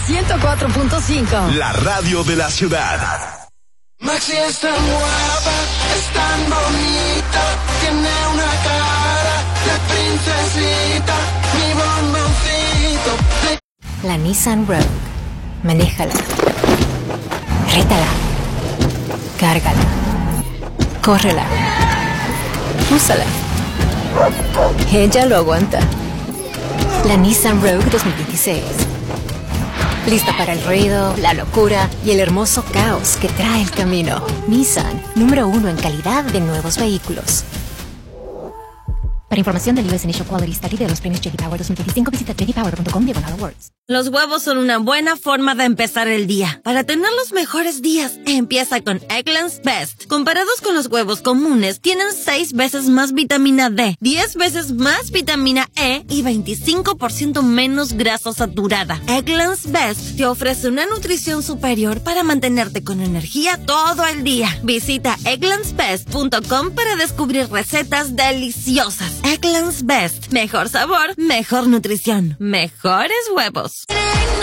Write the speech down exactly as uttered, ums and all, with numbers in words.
ciento cuatro punto cinco. La radio de la ciudad. Maxi es tan guapa, es tan bonita, tiene una cara de princesita, mi bomboncito. La Nissan Rogue. Manéjala. Rétala. Cárgala. Córrela. Úsala. Ella lo aguanta. La Nissan Rogue dos mil veintiséis. Lista para el ruido, la locura y el hermoso caos que trae el camino. Nissan, número uno en calidad de nuevos vehículos. Para información del U S Initial Quality Study de los premios J D Power dos mil veinticinco, visita j d power punto com diagonal awards. Los huevos son una buena forma de empezar el día. Para tener los mejores días, empieza con Eggland's Best. Comparados con los huevos comunes, tienen seis veces más vitamina D, diez veces más vitamina E y veinticinco por ciento menos grasa saturada. Eggland's Best te ofrece una nutrición superior para mantenerte con energía todo el día. Visita egglands best punto com para descubrir recetas deliciosas. Eggland's Best. Mejor sabor, mejor nutrición, mejores huevos.